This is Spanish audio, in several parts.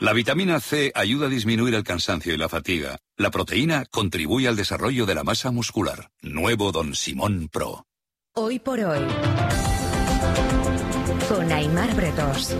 La vitamina C ayuda a disminuir el cansancio y la fatiga. La proteína contribuye al desarrollo de la masa muscular. Nuevo Don Simón Pro. Hoy por hoy, con Aimar Bretos.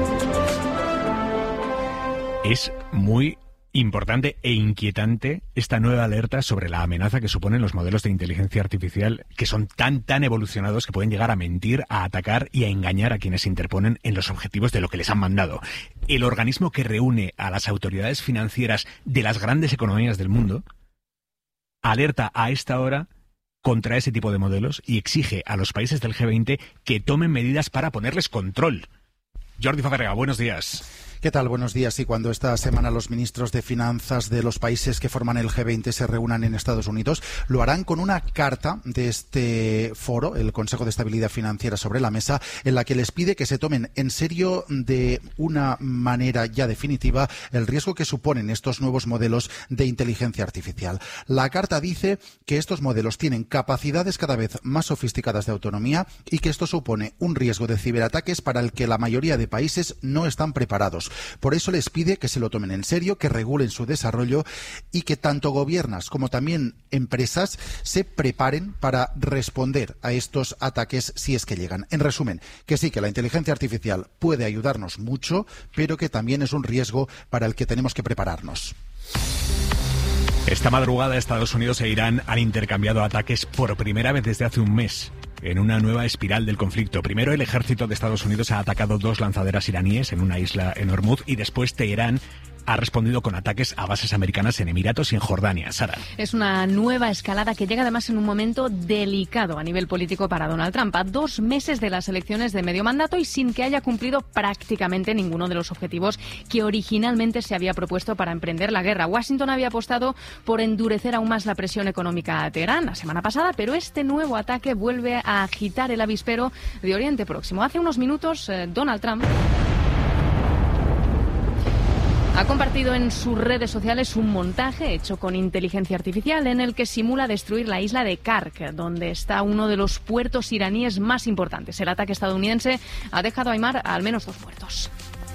Es muy importante e inquietante esta nueva alerta sobre la amenaza que suponen los modelos de inteligencia artificial, que son tan evolucionados que pueden llegar a mentir, a atacar y a engañar a quienes se interponen en los objetivos de lo que les han mandado. El organismo que reúne a las autoridades financieras de las grandes economías del mundo alerta a esta hora contra ese tipo de modelos y exige a los países del G20 que tomen medidas para ponerles control. Jordi Fàbrega, buenos días. ¿Qué tal? Buenos días. Y cuando esta semana los ministros de finanzas de los países que forman el G20 se reúnan en Estados Unidos, lo harán con una carta de este foro, el Consejo de Estabilidad Financiera, sobre la mesa, en la que les pide que se tomen en serio de una manera ya definitiva el riesgo que suponen estos nuevos modelos de inteligencia artificial. La carta dice que estos modelos tienen capacidades cada vez más sofisticadas de autonomía y que esto supone un riesgo de ciberataques para el que la mayoría de países no están preparados. Por eso les pide que se lo tomen en serio, que regulen su desarrollo y que tanto gobiernos como también empresas se preparen para responder a estos ataques si es que llegan. En resumen, que sí, que la inteligencia artificial puede ayudarnos mucho, pero que también es un riesgo para el que tenemos que prepararnos. Esta madrugada Estados Unidos e Irán han intercambiado ataques por primera vez desde hace un mes, en una nueva espiral del conflicto. Primero, el ejército de Estados Unidos ha atacado 2 lanzaderas iraníes en una isla en Hormuz y después Teherán ha respondido con ataques a bases americanas en Emiratos y en Jordania. Sara. Es una nueva escalada que llega además en un momento delicado a nivel político para Donald Trump. A 2 meses de las elecciones de medio mandato y sin que haya cumplido prácticamente ninguno de los objetivos que originalmente se había propuesto para emprender la guerra. Washington había apostado por endurecer aún más la presión económica a Teherán la semana pasada, pero este nuevo ataque vuelve a agitar el avispero de Oriente Próximo. Hace unos minutos, Donald Trump ha compartido en sus redes sociales un montaje hecho con inteligencia artificial en el que simula destruir la isla de Kark, donde está uno de los puertos iraníes más importantes. El ataque estadounidense ha dejado a Aimar al menos 2 muertos.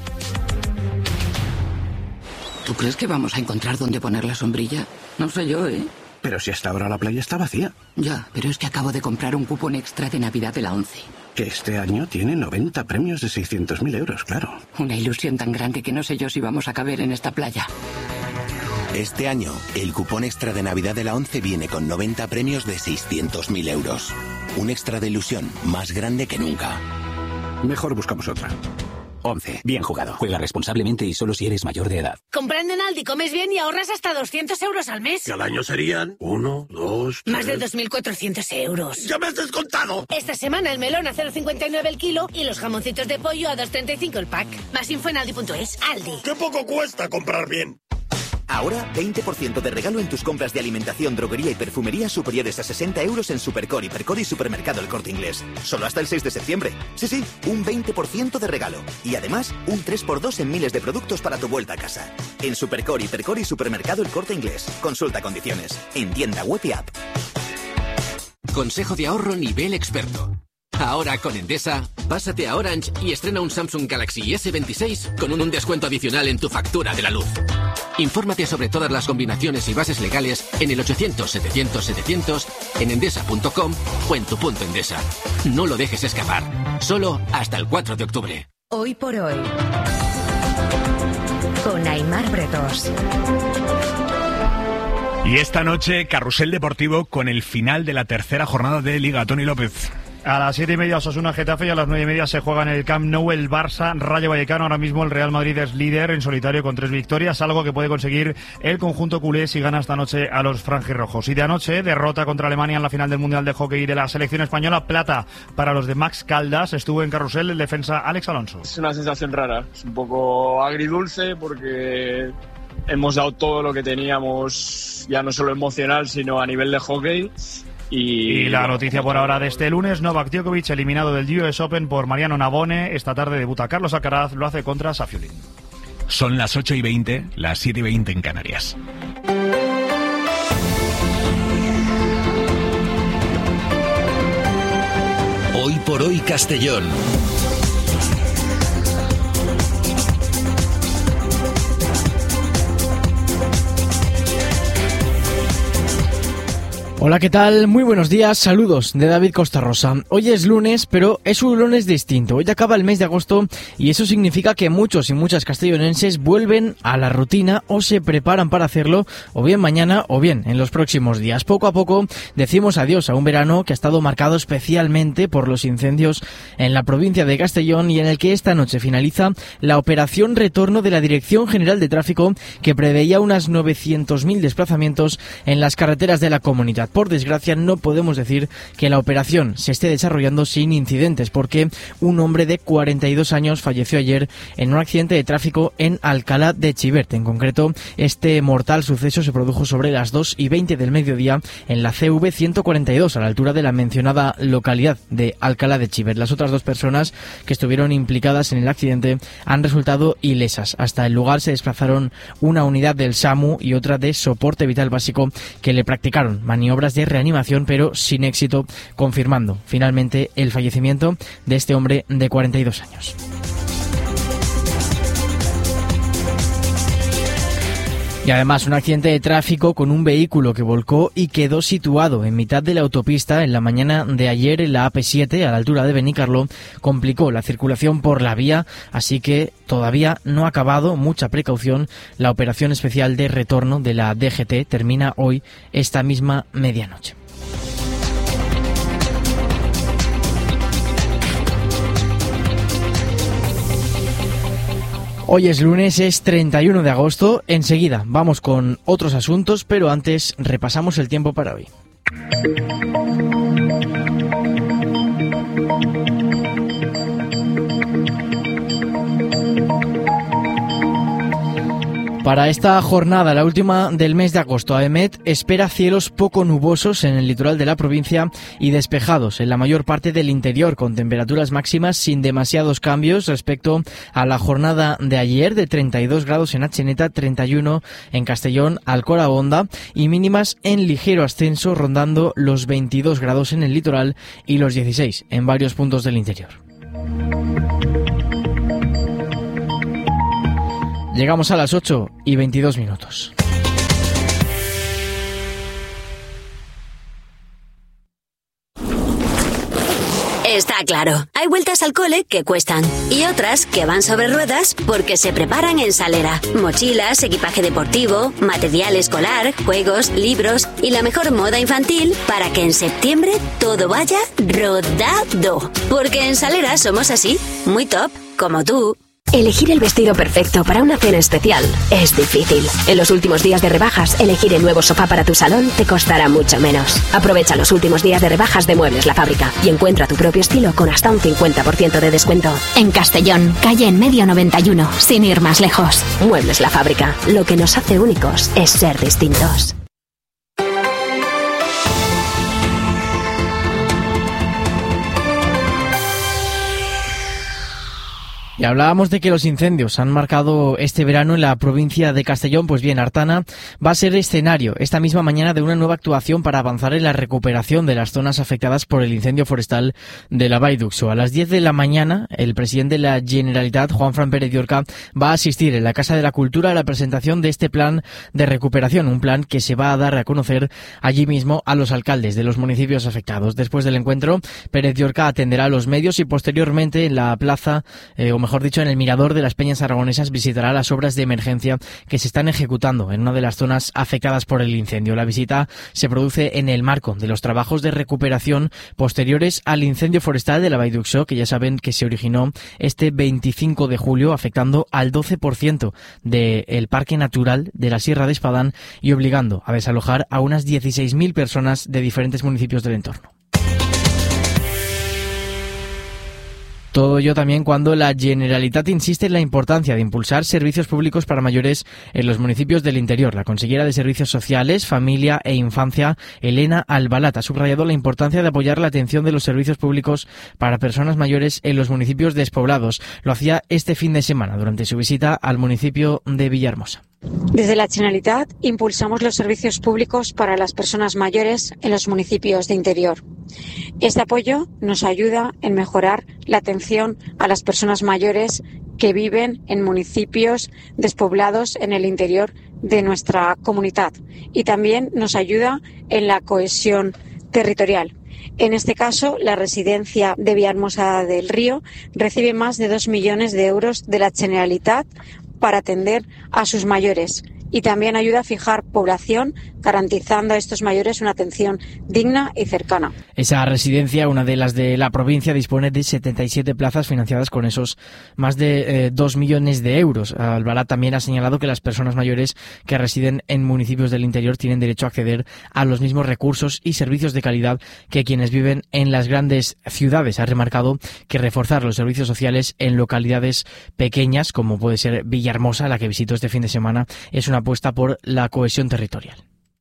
¿Tú crees que vamos a encontrar dónde poner la sombrilla? No sé yo, ¿eh? Pero si hasta ahora la playa está vacía. Ya, pero es que acabo de comprar un cupón extra de Navidad de la ONCE. Que este año tiene 90 premios de 600.000 euros, claro. Una ilusión tan grande que no sé yo si vamos a caber en esta playa. Este año, el cupón extra de Navidad de la ONCE viene con 90 premios de 600.000 euros. Un extra de ilusión más grande que nunca. Mejor buscamos otra. 11. Bien jugado. Juega responsablemente y solo si eres mayor de edad. Comprando en Aldi comes bien y ahorras hasta 200 euros al mes. Que al año serían 1, 2, 3... Más de 2.400 euros. ¡Ya me has descontado! Esta semana el melón a 0,59 el kilo y los jamoncitos de pollo a 2,35 el pack. Más info en Aldi.es. Aldi. ¡Qué poco cuesta comprar bien! Ahora, 20% de regalo en tus compras de alimentación, droguería y perfumería superiores a 60 euros en Supercore, Hipercor y Supermercado El Corte Inglés. Solo hasta el 6 de septiembre. Sí, un 20% de regalo. Y además, un 3x2 en miles de productos para tu vuelta a casa. En Supercore, Hipercor y Supermercado El Corte Inglés. Consulta condiciones. En tienda web y app. Consejo de ahorro nivel experto. Ahora con Endesa, pásate a Orange y estrena un Samsung Galaxy S26 con un descuento adicional en tu factura de la luz. Infórmate sobre todas las combinaciones y bases legales en el 800-700-700, en endesa.com o en tu punto Endesa. No lo dejes escapar. Solo hasta el 4 de octubre. Hoy por hoy, con Aimar Bretos. Y esta noche, carrusel deportivo con el final de la tercera jornada de Liga. Toni López. A las 7:30 Osasuna Getafe y a las 9:30 se juega en el Camp Nou el Barça Rayo Vallecano. Ahora mismo el Real Madrid es líder en solitario con 3 victorias, algo que puede conseguir el conjunto culé si gana esta noche a los franjirrojos. Y de anoche, derrota contra Alemania en la final del Mundial de Hockey de la selección española, plata para los de Max Caldas. Estuvo en carrusel el defensa Alex Alonso. Es una sensación rara, es un poco agridulce porque hemos dado todo lo que teníamos, ya no solo emocional, sino a nivel de hockey. Y la noticia por ahora de este lunes, Novak Djokovic eliminado del US Open por Mariano Navone. Esta tarde debuta Carlos Alcaraz, lo hace contra Safiulin. Son las 8:20, las 7:20 en Canarias. Hoy por hoy Castellón. Hola, ¿qué tal? Muy buenos días, saludos de David Costa Rosa. Hoy es lunes, pero es un lunes distinto. Hoy acaba el mes de agosto y eso significa que muchos y muchas castellonenses vuelven a la rutina o se preparan para hacerlo, o bien mañana o bien en los próximos días. Poco a poco decimos adiós a un verano que ha estado marcado especialmente por los incendios en la provincia de Castellón y en el que esta noche finaliza la operación retorno de la Dirección General de Tráfico, que preveía unas 900.000 desplazamientos en las carreteras de la comunidad. Por desgracia, no podemos decir que la operación se esté desarrollando sin incidentes, porque un hombre de 42 años falleció ayer en un accidente de tráfico en Alcalá de Chivert. En concreto, este mortal suceso se produjo sobre las 2:20 del mediodía en la CV 142, a la altura de la mencionada localidad de Alcalá de Chivert. Las otras dos personas que estuvieron implicadas en el accidente han resultado ilesas. Hasta el lugar se desplazaron una unidad del SAMU y otra de soporte vital básico, que le practicaron maniobras de reanimación, pero sin éxito, confirmando finalmente el fallecimiento de este hombre de 42 años. Y además un accidente de tráfico con un vehículo que volcó y quedó situado en mitad de la autopista en la mañana de ayer en la AP7 a la altura de Benicarló complicó la circulación por la vía, así que todavía no ha acabado, mucha precaución. La operación especial de retorno de la DGT termina hoy esta misma medianoche. Hoy es lunes, es 31 de agosto. Enseguida vamos con otros asuntos, pero antes repasamos el tiempo para hoy. Para esta jornada, la última del mes de agosto, AEMET espera cielos poco nubosos en el litoral de la provincia y despejados en la mayor parte del interior, con temperaturas máximas sin demasiados cambios respecto a la jornada de ayer, de 32 grados en Atxeneta, 31 en Castellón, Alcora Honda, y mínimas en ligero ascenso, rondando los 22 grados en el litoral y los 16 en varios puntos del interior. Llegamos a las 8:22. Está claro, hay vueltas al cole que cuestan y otras que van sobre ruedas porque se preparan en Salera. Mochilas, equipaje deportivo, material escolar, juegos, libros y la mejor moda infantil para que en septiembre todo vaya rodado. Porque en Salera somos así, muy top, como tú. Elegir el vestido perfecto para una cena especial es difícil. En los últimos días de rebajas, elegir el nuevo sofá para tu salón te costará mucho menos. Aprovecha los últimos días de rebajas de Muebles La Fábrica y encuentra tu propio estilo con hasta un 50% de descuento. En Castellón, calle En Medio 91, sin ir más lejos. Muebles La Fábrica. Lo que nos hace únicos es ser distintos. Y hablábamos de que los incendios han marcado este verano en la provincia de Castellón. Pues bien, Artana va a ser escenario esta misma mañana de una nueva actuación para avanzar en la recuperación de las zonas afectadas por el incendio forestal de la Vall d'Uxó. A las 10 de la mañana, el presidente de la Generalitat, Juanfran Pérez Llorca, va a asistir en la Casa de la Cultura a la presentación de este plan de recuperación, un plan que se va a dar a conocer allí mismo a los alcaldes de los municipios afectados. Después del encuentro, Pérez Llorca atenderá a los medios y posteriormente en la plaza, mejor dicho, en el Mirador de las Peñas Aragonesas, visitará las obras de emergencia que se están ejecutando en una de las zonas afectadas por el incendio. La visita se produce en el marco de los trabajos de recuperación posteriores al incendio forestal de la Vall d'Uxó, que ya saben que se originó este 25 de julio, afectando al 12% del Parque Natural de la Sierra de Espadán y obligando a desalojar a unas 16.000 personas de diferentes municipios del entorno. Todo ello también cuando la Generalitat insiste en la importancia de impulsar servicios públicos para mayores en los municipios del interior. La consellera de Servicios Sociales, Familia e Infancia, Elena Albalat, ha subrayado la importancia de apoyar la atención de los servicios públicos para personas mayores en los municipios despoblados. Lo hacía este fin de semana durante su visita al municipio de Villahermosa. Desde la Generalitat impulsamos los servicios públicos para las personas mayores en los municipios de interior. Este apoyo nos ayuda en mejorar la atención a las personas mayores que viven en municipios despoblados en el interior de nuestra comunidad y también nos ayuda en la cohesión territorial. En este caso, la residencia de Villahermosa del Río recibe más de 2 millones de euros de la Generalitat para atender a sus mayores y también ayuda a fijar población, garantizando a estos mayores una atención digna y cercana. Esa residencia, una de las de la provincia, dispone de 77 plazas financiadas con esos más de 2 millones de euros. Albalá también ha señalado que las personas mayores que residen en municipios del interior tienen derecho a acceder a los mismos recursos y servicios de calidad que quienes viven en las grandes ciudades. Ha remarcado que reforzar los servicios sociales en localidades pequeñas, como puede ser Villahermosa, la que visitó este fin de semana, es una apuesta por la cohesión territorial.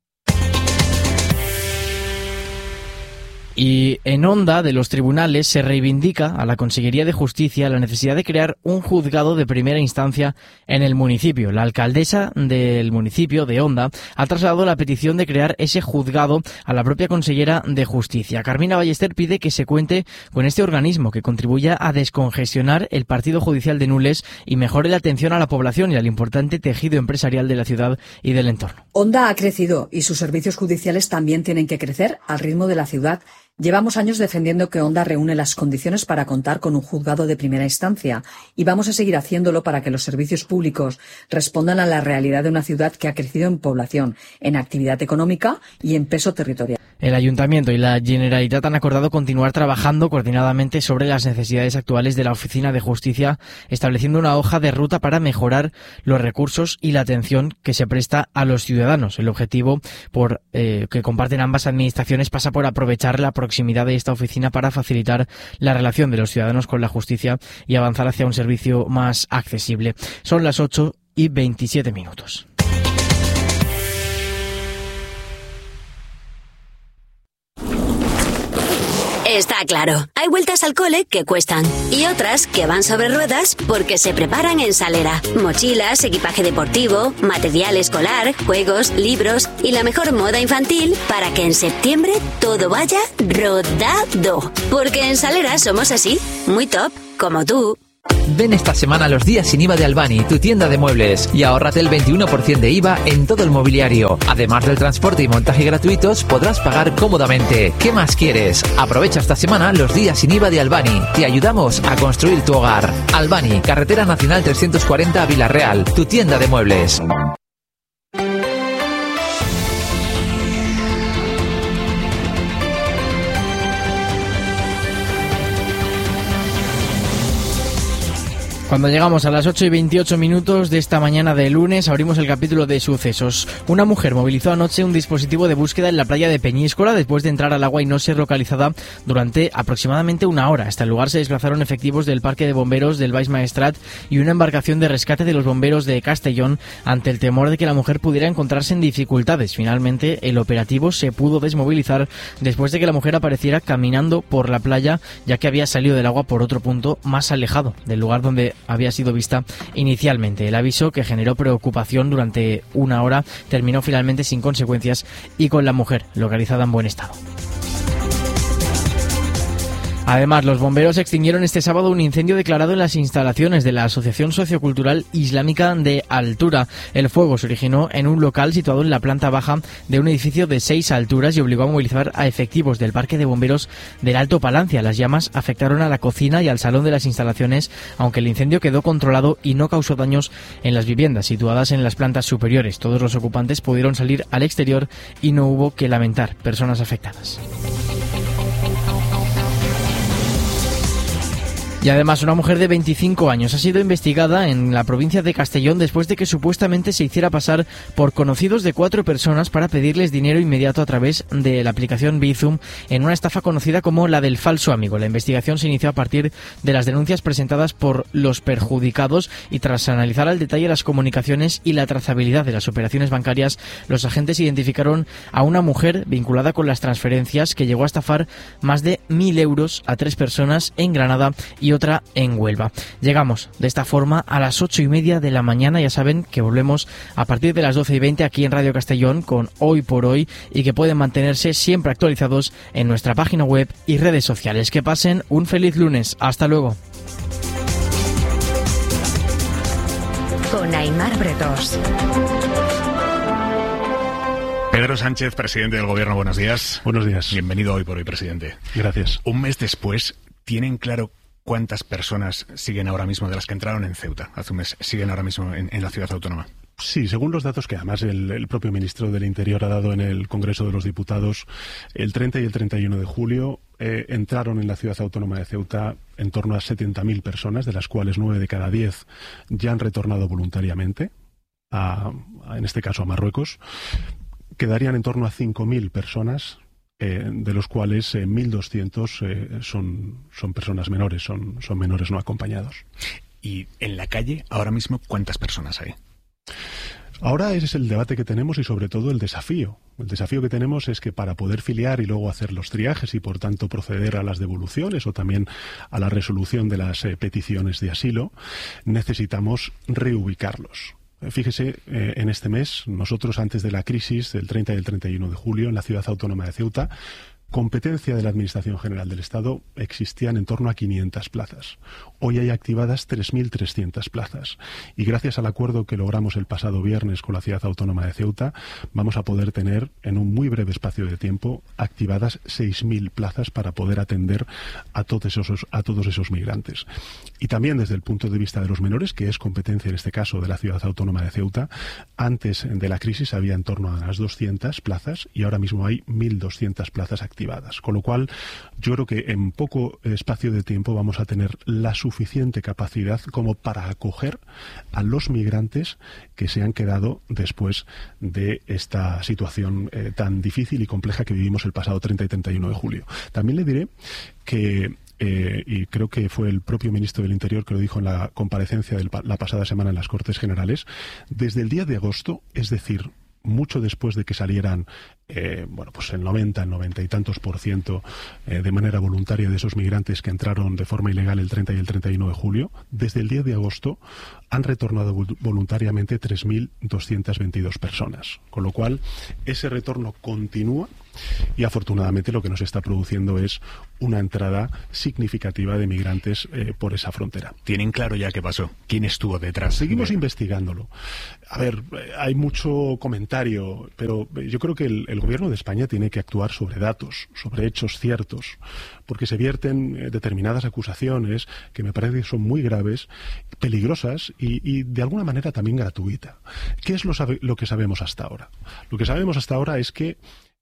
Y en Onda de los tribunales se reivindica a la Consellería de Justicia la necesidad de crear un juzgado de primera instancia en el municipio. La alcaldesa del municipio de Onda ha trasladado la petición de crear ese juzgado a la propia consellera de Justicia. Carmina Ballester pide que se cuente con este organismo que contribuya a descongestionar el partido judicial de Nules y mejore la atención a la población y al importante tejido empresarial de la ciudad y del entorno. Onda ha crecido y sus servicios judiciales también tienen que crecer al ritmo de la ciudad. Llevamos años defendiendo que Onda reúne las condiciones para contar con un juzgado de primera instancia y vamos a seguir haciéndolo para que los servicios públicos respondan a la realidad de una ciudad que ha crecido en población, en actividad económica y en peso territorial. El Ayuntamiento y la Generalitat han acordado continuar trabajando coordinadamente sobre las necesidades actuales de la Oficina de Justicia, estableciendo una hoja de ruta para mejorar los recursos y la atención que se presta a los ciudadanos. El objetivo que comparten ambas administraciones pasa por aprovechar la proximidad de esta oficina para facilitar la relación de los ciudadanos con la justicia y avanzar hacia un servicio más accesible. Son las 8:27. Está claro, hay vueltas al cole que cuestan y otras que van sobre ruedas porque se preparan en Salera. Mochilas, equipaje deportivo, material escolar, juegos, libros y la mejor moda infantil para que en septiembre todo vaya rodado. Porque en Salera somos así, muy top, como tú. Ven esta semana a los días sin IVA de Albani, tu tienda de muebles, y ahórrate el 21% de IVA en todo el mobiliario. Además del transporte y montaje gratuitos, podrás pagar cómodamente. ¿Qué más quieres? Aprovecha esta semana los días sin IVA de Albani. Te ayudamos a construir tu hogar. Albani, Carretera Nacional 340 a Villarreal, tu tienda de muebles. Cuando llegamos a las 8:28 de esta mañana de lunes, abrimos el capítulo de sucesos. Una mujer movilizó anoche un dispositivo de búsqueda en la playa de Peñíscola después de entrar al agua y no ser localizada durante aproximadamente una hora. Hasta el lugar se desplazaron efectivos del Parque de Bomberos del Baix Maestrat y una embarcación de rescate de los bomberos de Castellón ante el temor de que la mujer pudiera encontrarse en dificultades. Finalmente, el operativo se pudo desmovilizar después de que la mujer apareciera caminando por la playa, ya que había salido del agua por otro punto más alejado del lugar donde había sido vista inicialmente. El aviso, que generó preocupación durante una hora, terminó finalmente sin consecuencias y con la mujer localizada en buen estado. Además, los bomberos extinguieron este sábado un incendio declarado en las instalaciones de la Asociación Sociocultural Islámica de Altura. El fuego se originó en un local situado en la planta baja de un edificio de 6 alturas y obligó a movilizar a efectivos del Parque de Bomberos del Alto Palancia. Las llamas afectaron a la cocina y al salón de las instalaciones, aunque el incendio quedó controlado y no causó daños en las viviendas situadas en las plantas superiores. Todos los ocupantes pudieron salir al exterior y no hubo que lamentar personas afectadas. Y además, una mujer de 25 años ha sido investigada en la provincia de Castellón después de que supuestamente se hiciera pasar por conocidos de 4 personas para pedirles dinero inmediato a través de la aplicación Bizum en una estafa conocida como la del falso amigo. La investigación se inició a partir de las denuncias presentadas por los perjudicados y tras analizar al detalle las comunicaciones y la trazabilidad de las operaciones bancarias, los agentes identificaron a una mujer vinculada con las transferencias que llegó a estafar más de 1.000 euros a 3 personas en Granada y otra en Huelva. Llegamos de esta forma a las 8:30 de la mañana. Ya saben que volvemos a partir de las 12:20 aquí en Radio Castellón con Hoy por Hoy y que pueden mantenerse siempre actualizados en nuestra página web y redes sociales. Que pasen un feliz lunes. Hasta luego. Con Aimar Bretos. Pedro Sánchez, presidente del Gobierno, buenos días. Buenos días. Bienvenido Hoy por Hoy, presidente. Gracias. Un mes después, ¿tienen claro cuántas personas siguen ahora mismo, de las que entraron en Ceuta hace un mes, siguen ahora mismo en la ciudad autónoma? Sí, según los datos que además el propio ministro del Interior ha dado en el Congreso de los Diputados, el 30 y el 31 de julio entraron en la ciudad autónoma de Ceuta en torno a 70.000 personas, de las cuales 9 de cada 10 ya han retornado voluntariamente, en este caso a Marruecos. Quedarían en torno a 5.000 personas, de los cuales 1.200 son personas menores, son menores no acompañados. ¿Y en la calle, ahora mismo, cuántas personas hay? Ahora ese es el debate que tenemos y sobre todo el desafío. El desafío que tenemos es que para poder filiar y luego hacer los triajes y por tanto proceder a las devoluciones o también a la resolución de las peticiones de asilo, necesitamos reubicarlos. Fíjese, en este mes, nosotros antes de la crisis del 30 y el 31 de julio, en la ciudad autónoma de Ceuta, competencia de la Administración General del Estado, existían en torno a 500 plazas. Hoy hay activadas 3.300 plazas. Y gracias al acuerdo que logramos el pasado viernes con la Ciudad Autónoma de Ceuta, vamos a poder tener en un muy breve espacio de tiempo activadas 6.000 plazas para poder atender a todos esos migrantes. Y también desde el punto de vista de los menores, que es competencia en este caso de la Ciudad Autónoma de Ceuta, antes de la crisis había en torno a las 200 plazas y ahora mismo hay 1.200 plazas activadas. Con lo cual, yo creo que en poco espacio de tiempo vamos a tener la suficiente capacidad como para acoger a los migrantes que se han quedado después de esta situación tan difícil y compleja que vivimos el pasado 30 y 31 de julio. También le diré que y creo que fue el propio ministro del Interior que lo dijo en la comparecencia de la pasada semana en las Cortes Generales, desde el día de agosto, es decir, mucho después de que salieran pues el 90 y tantos % de manera voluntaria de esos migrantes que entraron de forma ilegal el 30 y el 31 de julio, desde el día de agosto han retornado voluntariamente 3.222 personas. Con lo cual, ese retorno continúa y afortunadamente lo que nos está produciendo es una entrada significativa de migrantes por esa frontera. ¿Tienen claro ya qué pasó? ¿Quién estuvo detrás? Seguimos investigándolo. A ver, hay mucho comentario, pero yo creo que el gobierno de España tiene que actuar sobre datos, sobre hechos ciertos, porque se vierten determinadas acusaciones que me parece que son muy graves, peligrosas y de alguna manera también gratuita. ¿Qué es lo que sabemos hasta ahora? Lo que sabemos hasta ahora es que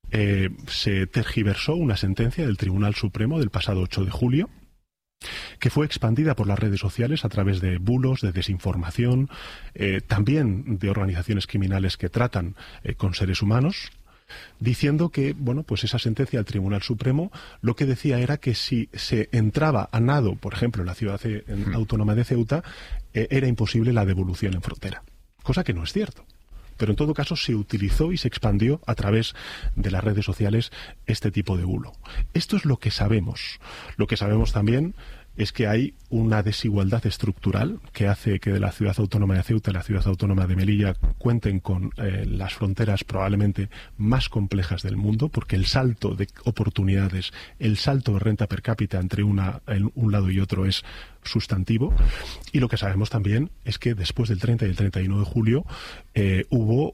se tergiversó una sentencia del Tribunal Supremo del pasado 8 de julio, que fue expandida por las redes sociales a través de bulos, de desinformación, también de organizaciones criminales que tratan con seres humanos, diciendo que, pues esa sentencia del Tribunal Supremo lo que decía era que si se entraba a nado, por ejemplo, en la ciudad autónoma de Ceuta, era imposible la devolución en frontera, cosa que no es cierto. Pero en todo caso se utilizó y se expandió a través de las redes sociales este tipo de bulo. Esto es lo que sabemos. Lo que sabemos también es que hay una desigualdad estructural que hace que de la ciudad autónoma de Ceuta y la ciudad autónoma de Melilla cuenten con las fronteras probablemente más complejas del mundo, porque el salto de oportunidades, el salto de renta per cápita entre un lado y otro es sustantivo. Y lo que sabemos también es que después del 30 y el 31 de julio hubo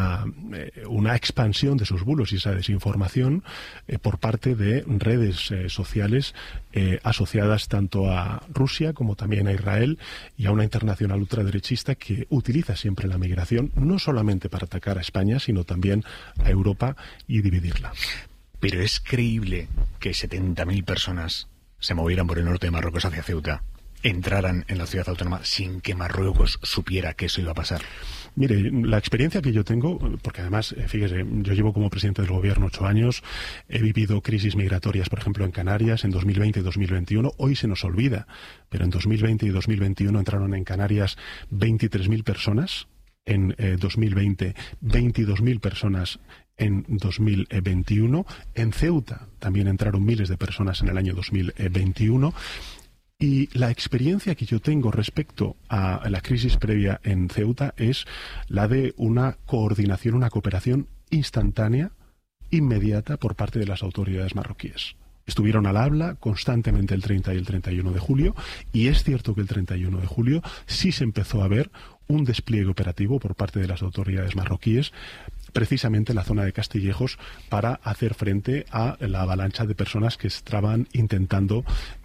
una expansión de esos bulos y esa desinformación por parte de redes sociales asociadas tanto a Rusia como también a Israel y a una internacional ultraderechista que utiliza siempre la migración no solamente para atacar a España, sino también a Europa y dividirla. Pero es creíble que 70.000 personas se movieran por el norte de Marruecos hacia Ceuta, entraran en la ciudad autónoma sin que Marruecos supiera que eso iba a pasar. Mire, la experiencia que yo tengo, porque además, fíjese, yo llevo como presidente del gobierno 8 años, he vivido crisis migratorias, por ejemplo, en Canarias, en 2020 y 2021, hoy se nos olvida, pero en 2020 y 2021 entraron en Canarias 23.000 personas, en 2020 22.000 personas en 2021, en Ceuta también entraron miles de personas en el año 2021, y la experiencia que yo tengo respecto a la crisis previa en Ceuta es la de una coordinación, una cooperación instantánea, inmediata por parte de las autoridades marroquíes. Estuvieron al habla constantemente el 30 y el 31 de julio y es cierto que el 31 de julio sí se empezó a ver un despliegue operativo por parte de las autoridades marroquíes precisamente en la zona de Castillejos para hacer frente a la avalancha de personas que estaban intentando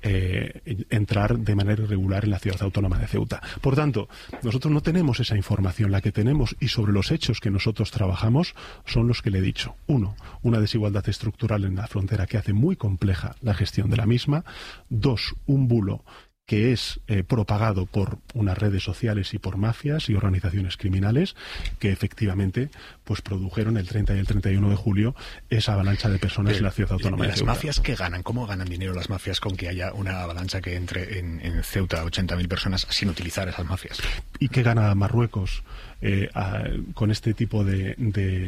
entrar de manera irregular en la ciudad autónoma de Ceuta. Por tanto, nosotros no tenemos esa información. La que tenemos y sobre los hechos que nosotros trabajamos son los que le he dicho. Uno, una desigualdad estructural en la frontera que hace muy compleja la gestión de la misma. Dos, un bulo que es propagado por unas redes sociales y por mafias y organizaciones criminales que efectivamente pues produjeron el 30 y el 31 de julio esa avalancha de personas en la ciudad autónoma de Ceuta. ¿Las mafias qué ganan? ¿Cómo ganan dinero las mafias con que haya una avalancha que entre en Ceuta 80.000 personas sin utilizar esas mafias? ¿Y qué gana Marruecos con este tipo de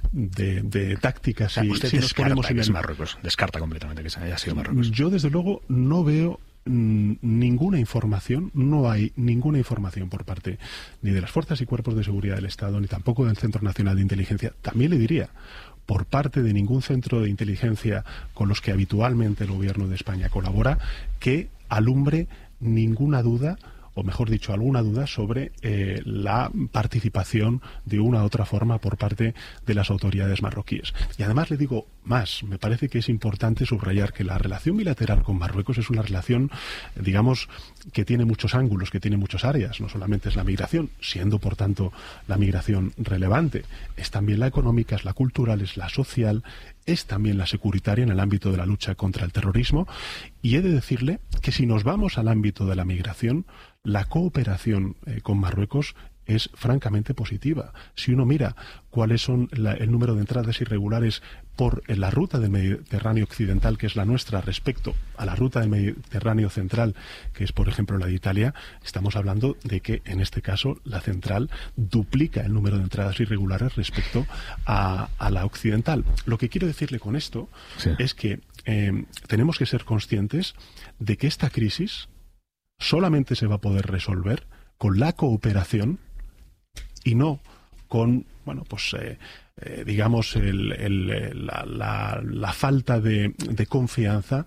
tácticas? O sea, usted si nos ponemos en Marruecos, descarta completamente que haya sido Marruecos. Yo desde luego no veo ninguna información, no hay ninguna información por parte ni de las fuerzas y cuerpos de seguridad del Estado, ni tampoco del Centro Nacional de Inteligencia, también le diría, por parte de ningún centro de inteligencia con los que habitualmente el Gobierno de España colabora, que alumbre ninguna duda, o mejor dicho, alguna duda sobre la participación de una u otra forma por parte de las autoridades marroquíes. Y además le digo más, me parece que es importante subrayar que la relación bilateral con Marruecos es una relación, digamos, que tiene muchos ángulos, que tiene muchas áreas. No solamente es la migración, siendo por tanto la migración relevante, es también la económica, es la cultural, es la social, es también la securitaria en el ámbito de la lucha contra el terrorismo. Y he de decirle que si nos vamos al ámbito de la migración, la cooperación con Marruecos es francamente positiva. Si uno mira cuáles son el número de entradas irregulares por la ruta del Mediterráneo occidental, que es la nuestra, respecto a la ruta del Mediterráneo central, que es por ejemplo la de Italia, estamos hablando de que en este caso la central duplica el número de entradas irregulares respecto a la occidental. Lo que quiero decirle con esto es que tenemos que ser conscientes de que esta crisis solamente se va a poder resolver con la cooperación y no con, bueno, pues digamos la falta de confianza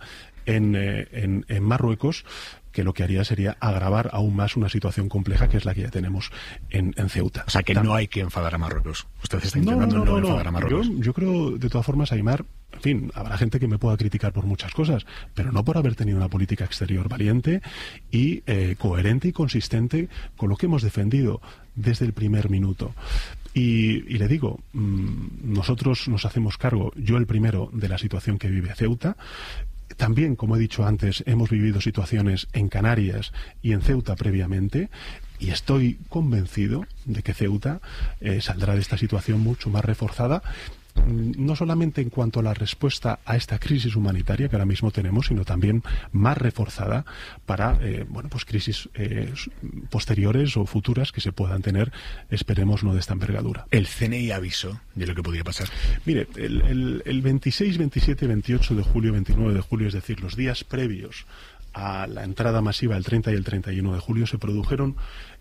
en Marruecos, que lo que haría sería agravar aún más una situación compleja que es la que ya tenemos en Ceuta. O sea, que no hay que enfadar a Marruecos. Usted está intentando no enfadar a Marruecos. Yo creo, de todas formas, Aimar, en fin, habrá gente que me pueda criticar por muchas cosas, pero no por haber tenido una política exterior valiente y coherente y consistente con lo que hemos defendido desde el primer minuto. Y le digo, nosotros nos hacemos cargo, yo el primero, de la situación que vive Ceuta. También, como he dicho antes, hemos vivido situaciones en Canarias y en Ceuta previamente, y estoy convencido de que Ceuta saldrá de esta situación mucho más reforzada, no solamente en cuanto a la respuesta a esta crisis humanitaria que ahora mismo tenemos, sino también más reforzada para pues crisis posteriores o futuras que se puedan tener, esperemos no de esta envergadura. ¿El CNI avisó de lo que podía pasar? Mire, el 26, 27, 28 de julio, 29 de julio, es decir, los días previos a la entrada masiva el 30 y el 31 de julio, se produjeron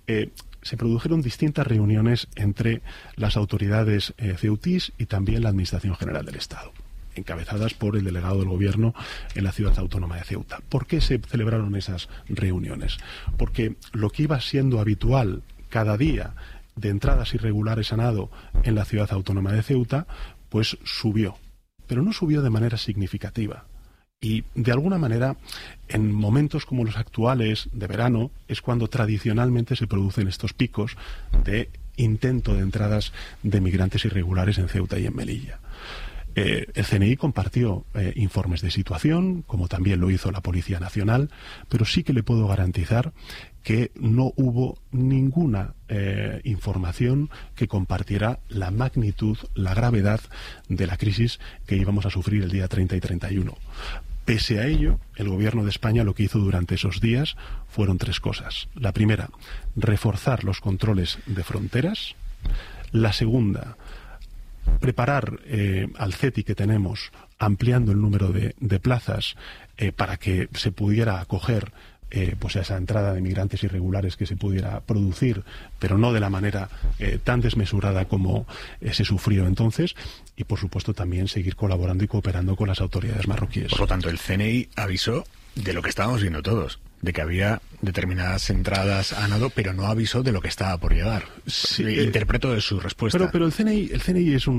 distintas reuniones entre las autoridades ceutís y también la Administración General del Estado, encabezadas por el delegado del Gobierno en la ciudad autónoma de Ceuta. ¿Por qué se celebraron esas reuniones? Porque lo que iba siendo habitual cada día de entradas irregulares a nado en la ciudad autónoma de Ceuta, pues subió, pero no subió de manera significativa. Y, de alguna manera, en momentos como los actuales de verano, es cuando tradicionalmente se producen estos picos de intento de entradas de migrantes irregulares en Ceuta y en Melilla. El CNI compartió informes de situación, como también lo hizo la Policía Nacional, pero sí que le puedo garantizar que no hubo ninguna información que compartiera la magnitud, la gravedad de la crisis que íbamos a sufrir el día 30 y 31. Pese a ello, el Gobierno de España lo que hizo durante esos días fueron tres cosas. La primera, reforzar los controles de fronteras. La segunda, preparar al CETI que tenemos, ampliando el número de plazas para que se pudiera acoger pues a esa entrada de migrantes irregulares que se pudiera producir, pero no de la manera tan desmesurada como se sufrió entonces, y por supuesto también seguir colaborando y cooperando con las autoridades marroquíes. Por lo tanto, el CNI avisó de lo que estábamos viendo todos, de que había determinadas entradas a nado, pero no avisó de lo que estaba por llegar. Sí, interpreto de su respuesta. Pero el CNI es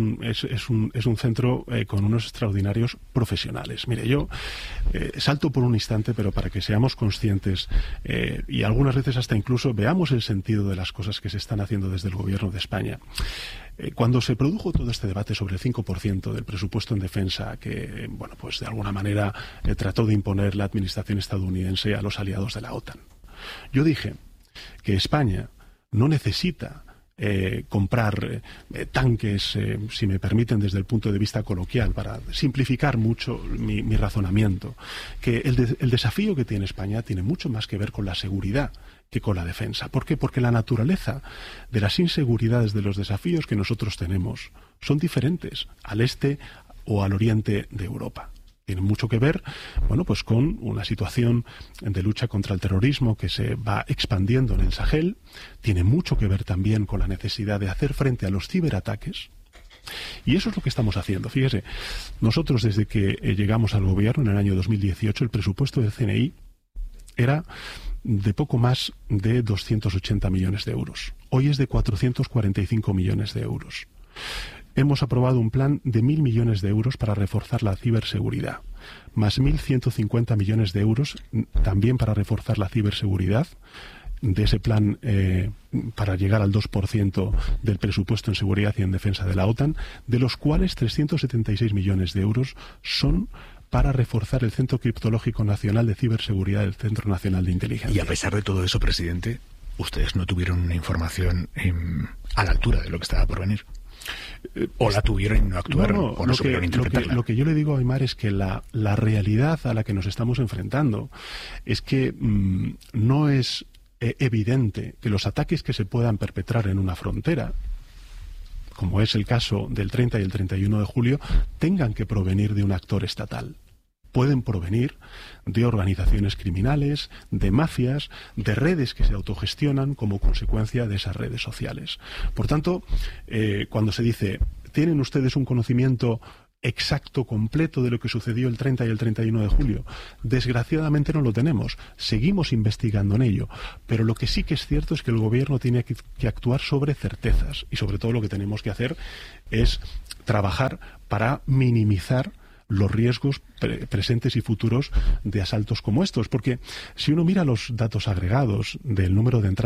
un centro con unos extraordinarios profesionales. Mire, yo salto por un instante, pero para que seamos conscientes y algunas veces hasta incluso veamos el sentido de las cosas que se están haciendo desde el Gobierno de España. Cuando se produjo todo este debate sobre el 5% del presupuesto en defensa que, bueno, pues de alguna manera trató de imponer la administración estadounidense a los aliados de la OTAN, yo dije que España no necesita comprar tanques, si me permiten desde el punto de vista coloquial, para simplificar mucho mi razonamiento, que el desafío que tiene España tiene mucho más que ver con la seguridad que con la defensa. ¿Por qué? Porque la naturaleza de las inseguridades, de los desafíos que nosotros tenemos, son diferentes al este o al oriente de Europa. Tienen mucho que ver, bueno, pues con una situación de lucha contra el terrorismo que se va expandiendo en el Sahel. Tiene mucho que ver también con la necesidad de hacer frente a los ciberataques. Y eso es lo que estamos haciendo. Fíjese, nosotros desde que llegamos al gobierno en el año 2018, el presupuesto del CNI era de poco más de 280 millones de euros. Hoy es de 445 millones de euros. Hemos aprobado un plan de 1.000 millones de euros para reforzar la ciberseguridad, más 1.150 millones de euros también para reforzar la ciberseguridad. De ese plan para llegar al 2% del presupuesto en seguridad y en defensa de la OTAN, de los cuales 376 millones de euros son para reforzar el Centro Criptológico Nacional de Ciberseguridad del Centro Nacional de Inteligencia. Y a pesar de todo eso, presidente, ustedes no tuvieron una información a la altura de lo que estaba por venir. O la tuvieron y no actuaron, o no supieron interpretarla. Lo que yo le digo a Aymar es que la realidad a la que nos estamos enfrentando es que no es evidente que los ataques que se puedan perpetrar en una frontera, como es el caso del 30 y el 31 de julio, tengan que provenir de un actor estatal. Pueden provenir de organizaciones criminales, de mafias, de redes que se autogestionan como consecuencia de esas redes sociales. Por tanto, cuando se dice, ¿tienen ustedes un conocimiento exacto, completo de lo que sucedió el 30 y el 31 de julio? Desgraciadamente no lo tenemos. Seguimos investigando en ello. Pero lo que sí que es cierto es que el gobierno tiene que actuar sobre certezas. Y sobre todo lo que tenemos que hacer es trabajar para minimizar los riesgos presentes y futuros de asaltos como estos. Porque si uno mira los datos agregados del número de entradas